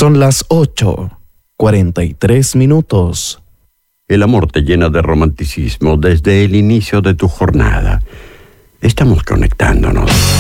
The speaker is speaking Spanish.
Son las 8:43. El amor te llena de romanticismo desde el inicio de tu jornada. Estamos conectándonos.